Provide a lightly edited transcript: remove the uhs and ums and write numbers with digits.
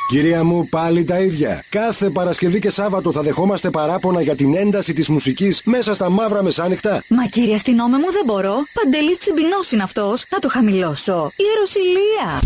Κυρία μου, πάλι τα ίδια. Κάθε Παρασκευή και Σάββατο θα δεχόμαστε παράπονα για την ένταση της μουσικής μέσα στα μαύρα μεσάνυχτα. Μα κύριε αστυνόμε μου, δεν μπορώ. Παντελής Τσιμπινός είναι αυτός. Να το χαμηλώσω. Ιεροσυλία.